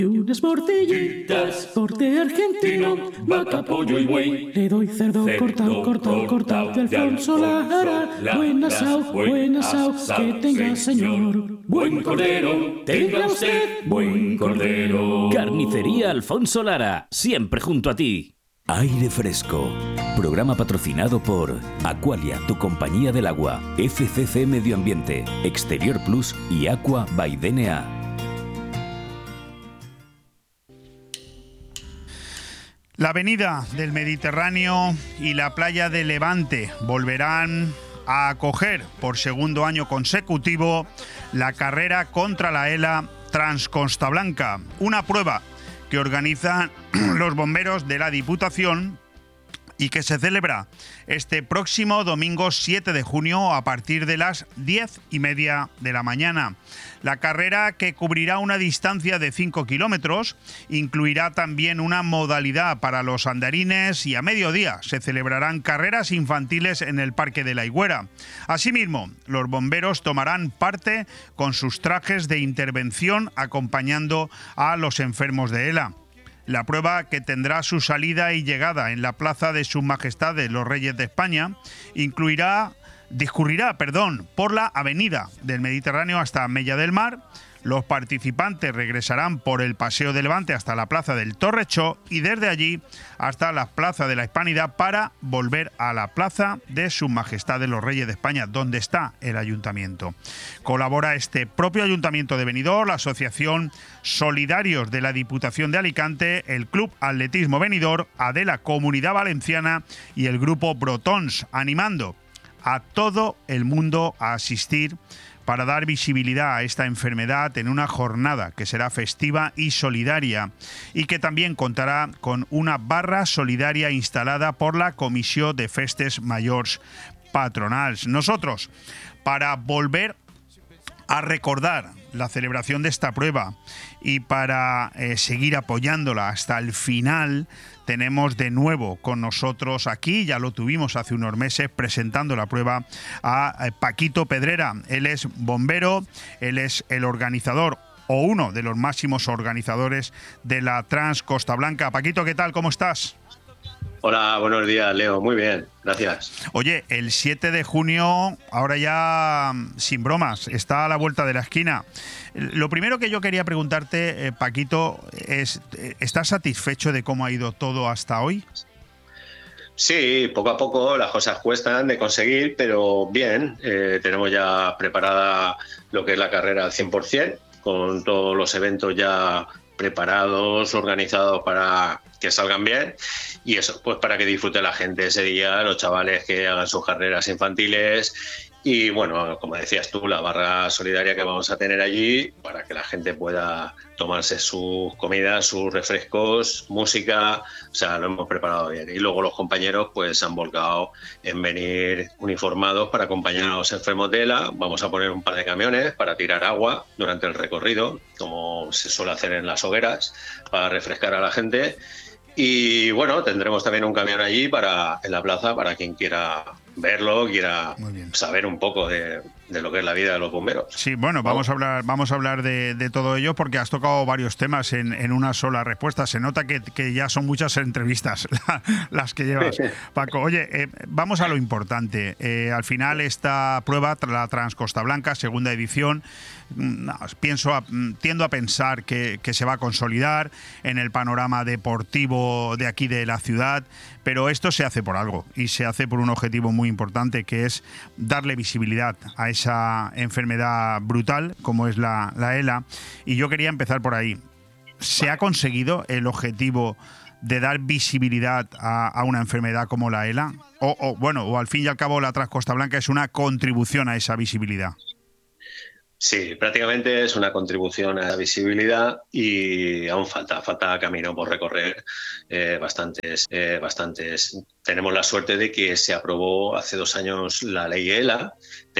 Unas morcillitas, corte argentino, vaca, pollo y buey. Le doy cerdo cortado de Alfonso Lara. Buen asao, que tenga señor. Buen cordero, tenga usted, buen cordero. Carnicería Alfonso Lara, siempre junto a ti. Aire Fresco. Programa patrocinado por Aqualia, tu compañía del agua, FCC Medio Ambiente, Exterior Plus y Aqua by DNA. La avenida del Mediterráneo y la playa de Levante volverán a acoger por segundo año consecutivo la carrera contra la ELA Transcosta Blanca, una prueba que organizan los bomberos de la Diputación y que se celebra este próximo domingo 7 de junio a partir de las 10:30 de la mañana. La carrera, que cubrirá una distancia de 5 kilómetros, incluirá también una modalidad para los andarines y a mediodía se celebrarán carreras infantiles en el Parque de la Higuera. Asimismo, los bomberos tomarán parte con sus trajes de intervención acompañando a los enfermos de ELA. La prueba, que tendrá su salida y llegada en la Plaza de Sus Majestades los Reyes de España, discurrirá por la avenida del Mediterráneo hasta Mella del Mar. Los participantes regresarán por el Paseo de Levante hasta la Plaza del Torrechó y desde allí hasta la Plaza de la Hispanidad para volver a la Plaza de Sus Majestades los Reyes de España, donde está el Ayuntamiento. Colabora este propio Ayuntamiento de Benidorm, la Asociación Solidarios de la Diputación de Alicante, el Club Atletismo Benidorm, Adela Comunidad Valenciana y el Grupo Brotons, animando a todo el mundo a asistir para dar visibilidad a esta enfermedad en una jornada que será festiva y solidaria y que también contará con una barra solidaria instalada por la Comissió de Festes Majors Patronals. Nosotros, para volver a recordar la celebración de esta prueba y para seguir apoyándola hasta el final, tenemos de nuevo con nosotros aquí, ya lo tuvimos hace unos meses presentando la prueba, a Paquito Pedrera. Él es bombero, él es el organizador o uno de los máximos organizadores de la Transcosta Blanca. Paquito, ¿qué tal? ¿Cómo estás? Hola, buenos días, Leo. Muy bien, gracias. Oye, el 7 de junio, ahora ya sin bromas, está a la vuelta de la esquina. Lo primero que yo quería preguntarte, Paquito, es, ¿estás satisfecho de cómo ha ido todo hasta hoy? Sí, poco a poco las cosas cuestan de conseguir, pero bien. Tenemos ya preparada lo que es la carrera al 100%, con todos los eventos ya preparados, organizados para que salgan bien, y eso pues para que disfrute la gente ese día, los chavales que hagan sus carreras infantiles y bueno, como decías tú, la barra solidaria que vamos a tener allí para que la gente pueda tomarse sus comidas, sus refrescos, música, o sea, lo hemos preparado bien. Y luego los compañeros pues se han volcado en venir uniformados para acompañar a los enfermos de ELA. Vamos a poner un par de camiones para tirar agua durante el recorrido, como se suele hacer en las hogueras, para refrescar a la gente. Y bueno, tendremos también un camión allí en la plaza para quien quiera verlo, quiera saber un poco de lo que es la vida de los bomberos. Sí, bueno, vamos a hablar de todo ello porque has tocado varios temas en una sola respuesta. Se nota que ya son muchas entrevistas las que llevas, Paco. Oye, vamos a lo importante. Al final esta prueba, la Transcosta Blanca, segunda edición, tiendo a pensar que se va a consolidar en el panorama deportivo de aquí de la ciudad, pero esto se hace por algo y se hace por un objetivo muy importante, que es darle visibilidad a esa enfermedad brutal como es la ELA. Y yo quería empezar por ahí. ¿Se ha conseguido el objetivo de dar visibilidad a una enfermedad como la ELA? O al fin y al cabo la Transcosta Blanca es una contribución a esa visibilidad. Sí, prácticamente es una contribución a la visibilidad y aún falta camino por recorrer, bastantes. Tenemos la suerte de que se aprobó hace 2 años la ley ELA.